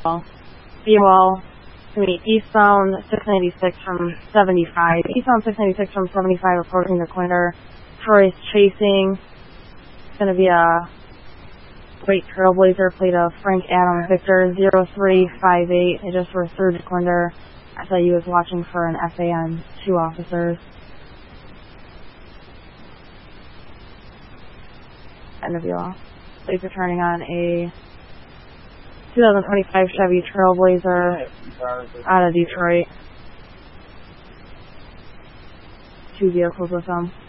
Well, eastbound 696 from 75. Eastbound 696 from 75 approaching the corner. Troy's chasing. It's going to be a Great Trailblazer, plate of Frank Adam Victor 0358. They just were through the corner. SIU was watching for an FAN, 2 officers. End of y'all. Plates are turning on a 2025 Chevy Trailblazer out of Detroit. 2 vehicles with them.